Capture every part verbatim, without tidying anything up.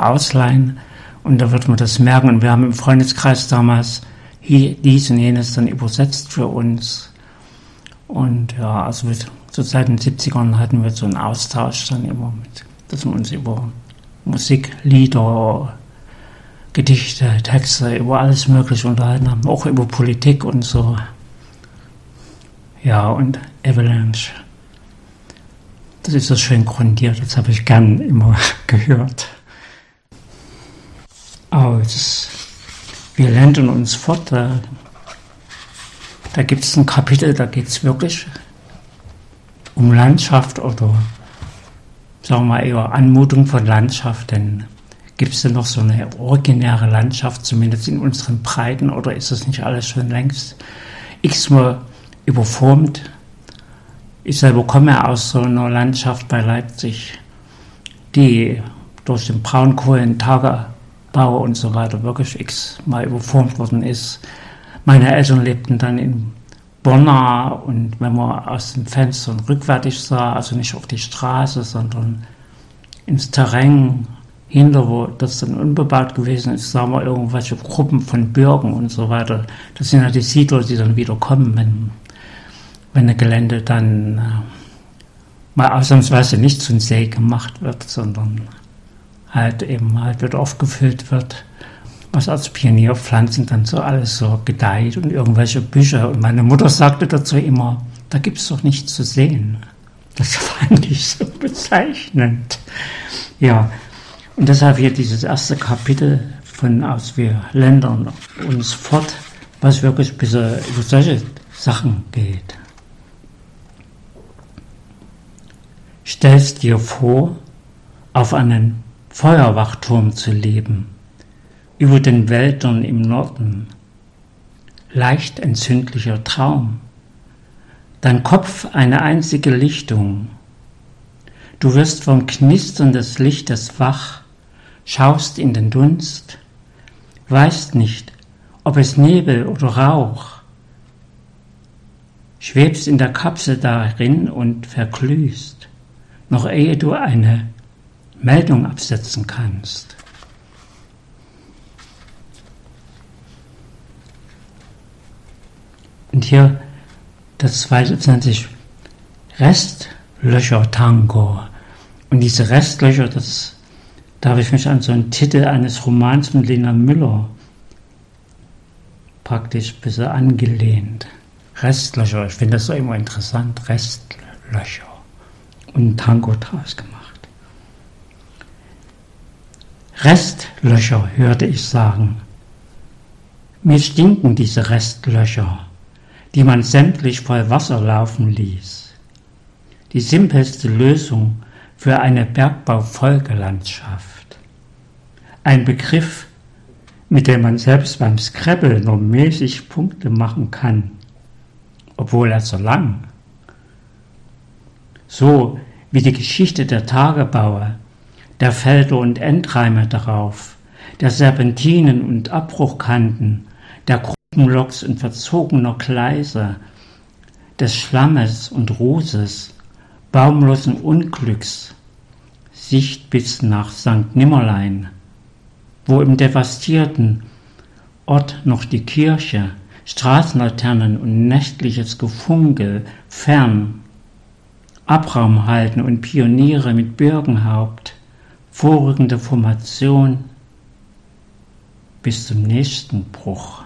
ausleihen und da wird man das merken. Und wir haben im Freundeskreis damals hier dies und jenes dann übersetzt für uns. Und ja, also zur Zeit in den siebzigern hatten wir so einen Austausch dann immer mit, dass wir uns über Musik, Lieder, Gedichte, Texte, über alles Mögliche unterhalten haben, auch über Politik und so. Ja, und Avalanche. Das ist so schön grundiert, das habe ich gern immer gehört. Aus Wir ländern uns fort, da, da gibt es ein Kapitel, da geht es wirklich um Landschaft oder sagen wir eher Anmutung von Landschaft, denn gibt es denn noch so eine originäre Landschaft, zumindest in unseren Breiten, oder ist das nicht alles schon längst x-mal überformt? Ich selber komme aus so einer Landschaft bei Leipzig, die durch den Braunkohlentagebau und so weiter wirklich x-mal überformt worden ist. Meine Eltern lebten dann in Bonna und wenn man aus den Fenstern rückwärtig sah, also nicht auf die Straße, sondern ins Terrain hinter, wo das dann unbebaut gewesen ist, sah man irgendwelche Gruppen von Bürgern und so weiter. Das sind ja die Siedler, die dann wieder kommen, wenn wenn das Gelände dann äh, mal ausnahmsweise nicht zum See gemacht wird, sondern halt eben halt wieder aufgefüllt wird, was als Pionierpflanzen dann so alles so gedeiht und irgendwelche Büsche. Und meine Mutter sagte dazu immer, da gibt's doch nichts zu sehen. Das fand ich so bezeichnend. Ja, und deshalb hier dieses erste Kapitel von Aus Wir ländern uns fort, was wirklich bis über solche Sachen geht. Stellst dir vor, auf einem Feuerwachturm zu leben, über den Wäldern im Norden, leicht entzündlicher Traum, dein Kopf eine einzige Lichtung, du wirst vom Knistern des Lichtes wach, schaust in den Dunst, weißt nicht, ob es Nebel oder Rauch, schwebst in der Kapsel darin und verglühst, noch ehe du eine Meldung absetzen kannst. Und hier das zweite nennt sich Restlöcher-Tango. Und diese Restlöcher, das, da habe ich mich an so einen Titel eines Romans von Lena Müller praktisch ein bisschen angelehnt. Restlöcher, ich finde das so immer interessant, Restlöcher. Und ein Tango draus gemacht. Restlöcher, hörte ich sagen. Mir stinken diese Restlöcher, die man sämtlich voll Wasser laufen ließ. Die simpelste Lösung für eine Bergbaufolgelandschaft. Ein Begriff, mit dem man selbst beim Scrabble nur mäßig Punkte machen kann, obwohl er so lang. So wie die Geschichte der Tagebaue, der Felder und Endreime darauf, der Serpentinen und Abbruchkanten, der Gruppenloks und verzogener Gleise, des Schlammes und Rußes, baumlosen Unglücks, Sicht bis nach Sankt Nimmerlein, wo im devastierten Ort noch die Kirche, Straßenlaternen und nächtliches Gefunkel fern, Abraum halten und Pioniere mit Birkenhaupt, vorrückende Formation bis zum nächsten Bruch.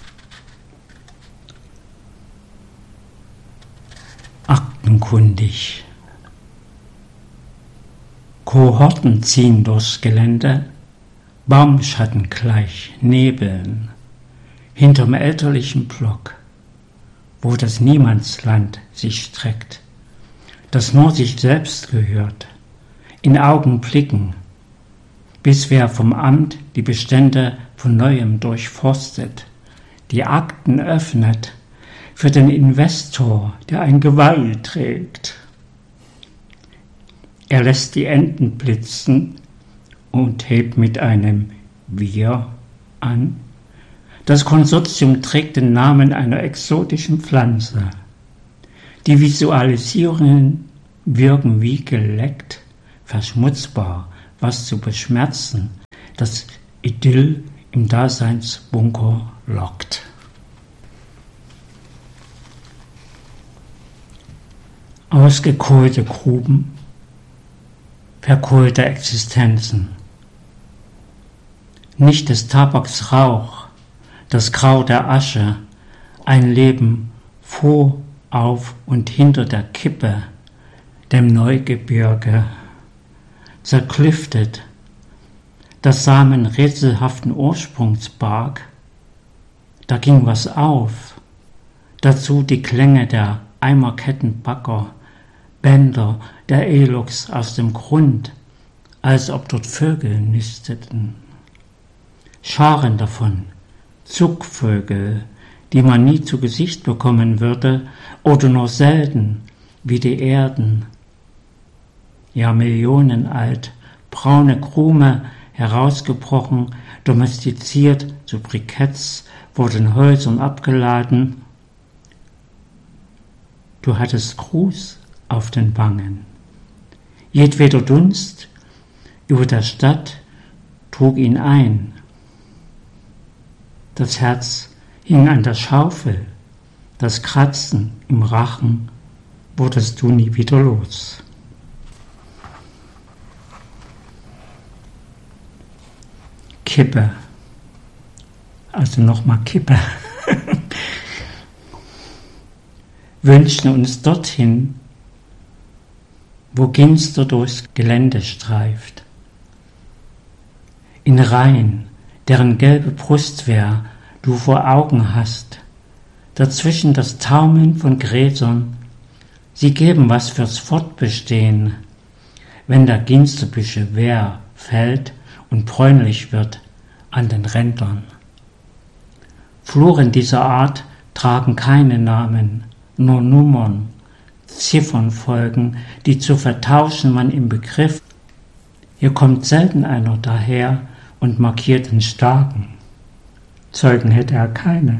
Aktenkundig. Kohorten ziehen durchs Gelände, Baumschatten gleich Nebeln, hinterm elterlichen Block, wo das Niemandsland sich streckt, das nur sich selbst gehört, in Augenblicken, bis wer vom Amt die Bestände von Neuem durchforstet, die Akten öffnet für den Investor, der ein Geweih trägt. Er lässt die Enten blitzen und hebt mit einem Wir an. Das Konsortium trägt den Namen einer exotischen Pflanze. Die Visualisierungen wirken wie geleckt, verschmutzbar, was zu beschmerzen, das Idyll im Daseinsbunker lockt. Ausgekohlte Gruben, verkohlte Existenzen. Nicht des Tabaks Rauch, das Grau der Asche, ein Leben vor, auf und hinter der Kippe, dem Neugebirge, zerklüftet, das Samen rätselhaften Ursprungs barg. Da ging was auf, dazu die Klänge der Eimerkettenbagger, Bänder der Eloks aus dem Grund, als ob dort Vögel nisteten. Scharen davon, Zugvögel, die man nie zu Gesicht bekommen würde oder nur selten, wie die Erden. Ja, millionenalt, braune Krume, herausgebrochen, domestiziert zu Briketts, vor den Häusern abgeladen. Du hattest Gruß auf den Wangen. Jedweder Dunst über der Stadt trug ihn ein. Das Herz hing an der Schaufel, das Kratzen im Rachen wurdest du nie wieder los. Kippe, also nochmal Kippe, wünschen uns dorthin, wo Ginster durchs Gelände streift, in Reihen, deren gelbe Brustwehr du vor Augen hast, dazwischen das Taumeln von Gräsern, sie geben was fürs Fortbestehen, wenn der Ginsterbüsche Wehr fällt und bräunlich wird an den Rändern. Fluren dieser Art tragen keine Namen, nur Nummern, Ziffernfolgen, die zu vertauschen man im Begriff. Hier kommt selten einer daher und markiert den Starken. Zeugen hätte er keine.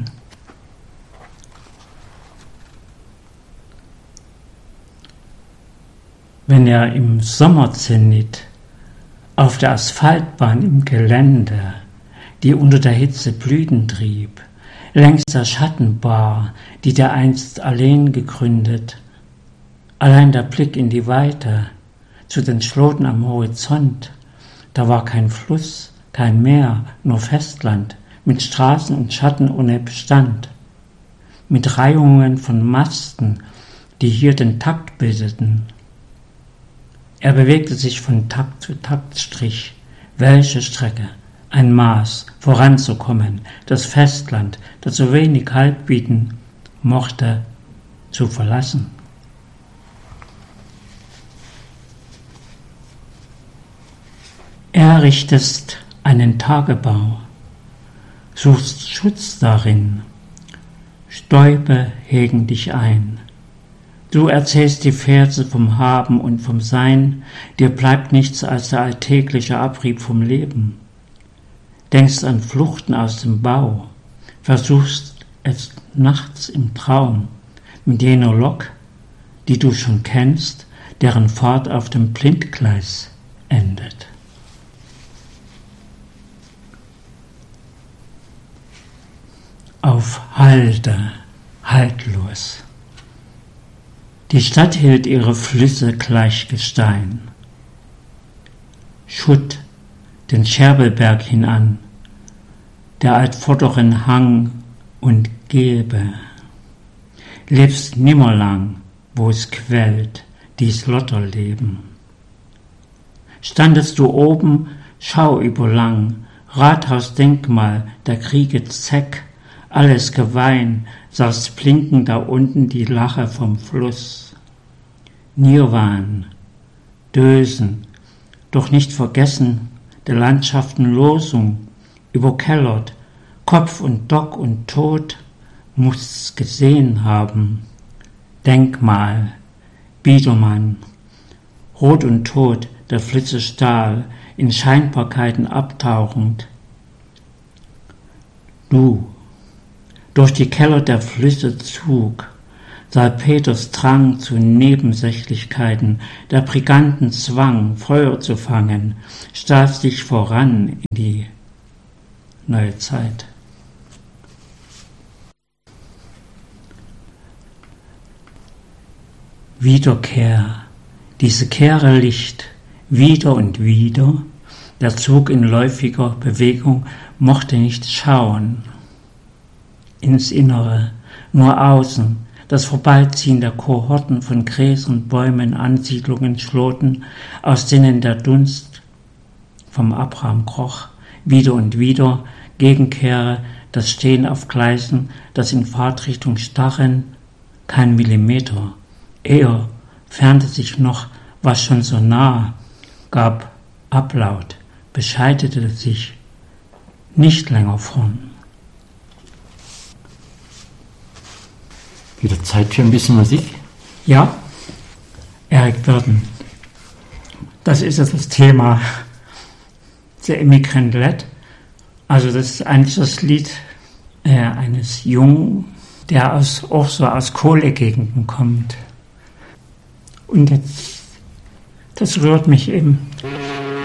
Wenn er im Sommerzenit auf der Asphaltbahn im Gelände, die unter der Hitze Blüten trieb, längs der Schattenbar, die der einst allein gegründet, allein der Blick in die Weite, zu den Schloten am Horizont, da war kein Fluss, kein Meer, nur Festland, mit Straßen und Schatten ohne Bestand, mit Reihungen von Masten, die hier den Takt bildeten. Er bewegte sich von Takt zu Taktstrich, welche Strecke, ein Maß, voranzukommen, das Festland, das so wenig Halt bieten mochte, zu verlassen. Errichtest einen Tagebau, suchst Schutz darin, Stäube hegen dich ein. Du erzählst die Verse vom Haben und vom Sein, dir bleibt nichts als der alltägliche Abrieb vom Leben. Denkst an Fluchten aus dem Bau, versuchst es nachts im Traum, mit jener Lok, die du schon kennst, deren Fahrt auf dem Blindgleis endet. Auf Halde, haltlos. Die Stadt hielt ihre Flüsse gleich Gestein. Schutt den Scherbelberg hinan, der altvorderen Hang und Gebe. Lebst nimmerlang, wo es quellt, dies Lotterleben. Standest du oben, schau überlang, Rathausdenkmal, der Kriege Zeck, alles Gewein, saß blinken da unten die Lache vom Fluss. Nirwan, Dösen, doch nicht vergessen, der Landschaften Losung, überkellert, Kopf und Dock und Tod, mußt's gesehen haben. Denkmal, Biedermann, Rot und Tod, der Flitze Stahl, in Scheinbarkeiten abtauchend. Du, durch die Keller der Flüsse Zug, Salpeters Drang zu Nebensächlichkeiten, der Briganten Zwang, Feuer zu fangen, stach sich voran in die neue Zeit. Wiederkehr, diese Kehre Licht, wieder und wieder, der Zug in läufiger Bewegung mochte nicht schauen ins Innere, nur außen, das Vorbeiziehen der Kohorten von Gräsern, Bäumen, Ansiedlungen, Schloten, aus denen der Dunst vom Abraham kroch, wieder und wieder, Gegenkehre, das Stehen auf Gleisen, das in Fahrtrichtung starren, kein Millimeter, eher fernte sich noch, was schon so nah, gab Ablaut, bescheidete sich, nicht länger vorn. Wieder Zeit für ein bisschen Musik? Ja, Eric Burdon. Das ist ja das Thema The Immigrant Lad. Also das ist eigentlich das Lied äh, eines Jungen, der aus, auch so aus Kohlegegenden kommt. Und jetzt, das rührt mich eben.